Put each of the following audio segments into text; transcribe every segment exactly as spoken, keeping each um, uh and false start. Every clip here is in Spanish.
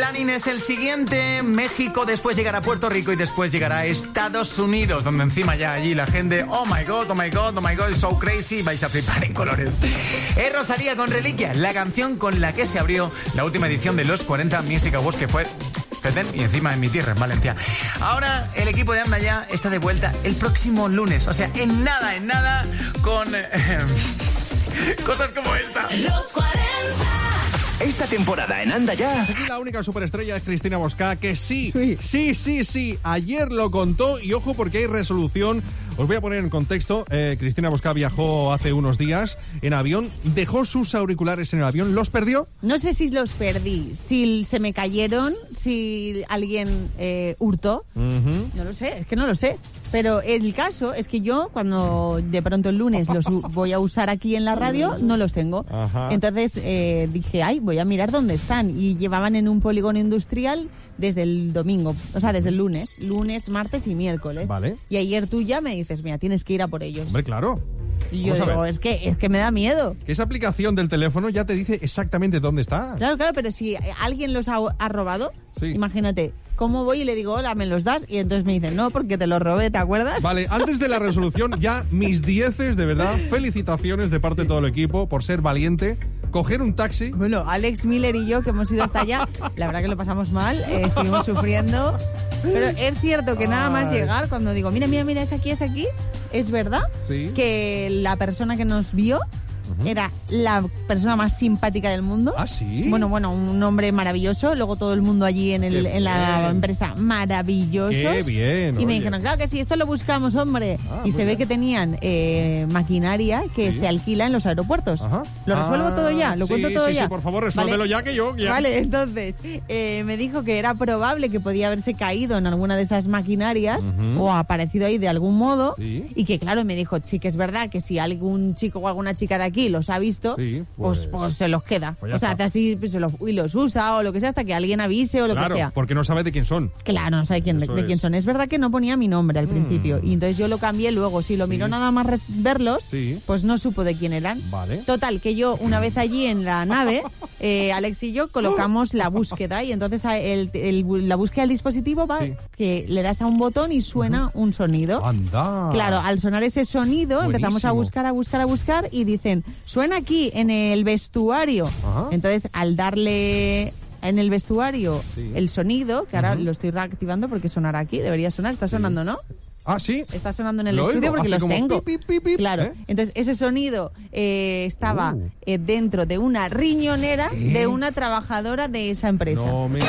planning es el siguiente: México, después llegará Puerto Rico y después llegará a Estados Unidos, donde encima ya allí la gente, oh my god, oh my god, oh my god, it's so crazy, vais a flipar en colores. Es Rosalía con Reliquia, la canción con la que se abrió la última edición de los cuarenta Music Awards, que fue Feten y encima en mi tierra, en Valencia. Ahora el equipo de Anda Ya está de vuelta el próximo lunes, o sea, en nada, en nada, con eh, cosas como esta. Los cuarenta. Esta temporada en Anda Ya. Aquí la única superestrella es Cristina Boscá, que sí, Sí. sí, sí, sí, ayer lo contó y ojo porque hay resolución. Os voy a poner en contexto. Eh, Cristina Boscá viajó hace unos días en avión, dejó sus auriculares en el avión, ¿los perdió? No sé si los perdí, si se me cayeron, si alguien eh, hurtó. Uh-huh. No lo sé, es que no lo sé. Pero el caso es que yo, cuando de pronto el lunes los u- voy a usar aquí en la radio, no los tengo. Ajá. Entonces eh, dije, ay, voy a mirar dónde están. Y llevaban en un polígono industrial desde el domingo, o sea, desde el lunes. Lunes, martes y miércoles. Vale. Y ayer tú ya me dices, mira, tienes que ir a por ellos. Hombre, claro. Y yo Vamos a digo, ver. es que, es que me da miedo. Que esa aplicación del teléfono ya te dice exactamente dónde está. Claro, claro, pero si alguien los ha, ha robado, Sí. imagínate, ¿cómo voy y le digo, hola, me los das? Y entonces me dicen, no, porque te los robé, ¿te acuerdas? Vale, antes de la resolución, ya mis dieces, de verdad, felicitaciones de parte de todo el equipo por ser valiente, coger un taxi. Bueno, Alex Miller y yo, que hemos ido hasta allá, la verdad que lo pasamos mal, eh, estuvimos sufriendo. Pero es cierto que nada más Ay. llegar, cuando digo, mira, mira, mira, es aquí, es aquí, es verdad Sí. que la persona que nos vio era la persona más simpática del mundo. ¿Ah, sí? Bueno, bueno, un hombre maravilloso. Luego todo el mundo allí en, el, Qué en la bien. empresa, maravillosos. Qué bien, Y me oye. dijeron, claro que sí, esto lo buscamos, hombre. Ah, y muy se ve bien. que tenían eh, maquinaria que Sí. se alquila en los aeropuertos. Ajá. ¿Lo resuelvo Ah, todo ya? ¿Lo sí, cuento todo sí, ya? Sí, por favor, resuélvelo Vale. ya que yo... Ya. Vale, entonces eh, me dijo que era probable que podía haberse caído en alguna de esas maquinarias Ujú. o aparecido ahí de algún modo. Sí. Y que claro, me dijo, sí que es verdad que si algún chico o alguna chica de aquí los ha visto, Sí, pues, pues- pues se los queda. pues ya o sea, está. hace así pues, se los, y los usa o lo que sea hasta que alguien avise o lo Claro, que sea. porque no sabe de quién son. Claro, no sé quién, de, Eso de es. quién son. Es verdad que no ponía mi nombre al principio y entonces yo lo cambié luego. Si lo miró nada más re- verlos, Sí. pues no supo de quién eran. Vale. Total, que yo una vez allí en la nave, eh, Alex y yo colocamos la búsqueda y entonces a- el- el- la búsqueda del dispositivo va Sí. que le das a un botón y suena un sonido. Anda. Claro, al sonar ese sonido empezamos a Buenísimo. buscar, a buscar, a buscar y dicen, suena aquí en el vestuario. Ajá. Entonces, al darle en el vestuario Sí. el sonido, que ahora Ujú. lo estoy reactivando porque sonará aquí, debería sonar, está sonando, ¿no? Ah, sí. Está sonando en el Lo estudio oigo, porque hace los como tengo. pip, pip, pip, pip, Claro. ¿eh? Entonces, ese sonido eh, estaba Uh. eh, dentro de una riñonera ¿Qué? de una trabajadora de esa empresa. No me...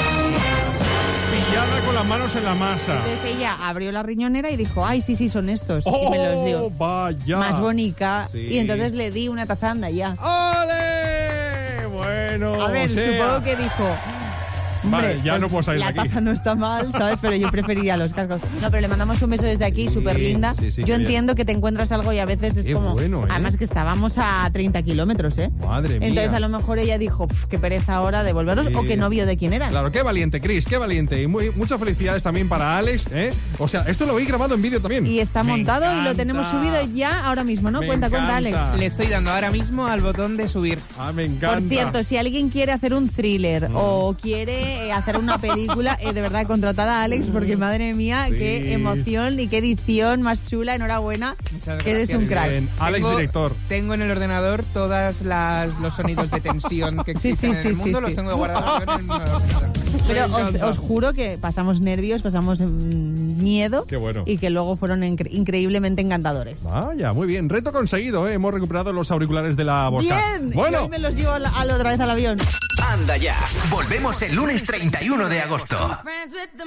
Pillada con las manos en la masa. Entonces ella abrió la riñonera y dijo, ay, sí, sí, son estos. ¡Oh, y me los dio. vaya! Más bonita. Sí. Y entonces le di una tazanda ya. ¡Ole! Bueno, A ver, o sea, supongo que dijo... Vale, "Hombre, ya pues no puedo salir de la aquí". taza no está mal, ¿sabes? Pero yo preferiría los cascos. No, pero le mandamos un beso desde aquí, Sí, súper linda. sí, sí, yo qué entiendo que te encuentras algo y a veces es Qué como... bueno, ¿eh? Además que estábamos a treinta kilómetros, ¿eh? Madre mía. Entonces a lo mejor ella dijo, "Uf, qué pereza ahora devolverlos", Sí. o que no vio de quién eran. Claro, qué valiente, Chris, qué valiente. Y muy, muchas felicidades también para Alex, ¿eh? O sea, esto lo habéis grabado en vídeo también. Y está Me montado y lo encanta. tenemos subido ya ahora mismo, ¿no? Me cuenta, cuenta, encanta. Alex. Le estoy dando ahora mismo al botón de subir. Ah, me encanta. Por cierto, si alguien quiere hacer un thriller Mm. o quiere eh, hacer una película, eh, de verdad contratada a Alex, porque madre mía, Sí. qué emoción y qué edición más chula. Enhorabuena, Muchas que eres gracias. un crack. Bien. Alex, Tengo- director. Tengo en el ordenador todos los sonidos de tensión que Sí, existen sí, en sí, el mundo, sí, los sí. tengo guardados en el ordenador. Pero Me os, encanta. os juro que pasamos nervios, pasamos mm, miedo. Qué bueno. Y que luego fueron incre- increíblemente encantadores. Vaya, muy bien. Reto conseguido, ¿eh? Hemos recuperado los auriculares de la Bosca. Bien, y Bueno. hoy me los llevo a la, a la otra vez al avión. Anda Ya. Volvemos el lunes treinta y uno de agosto.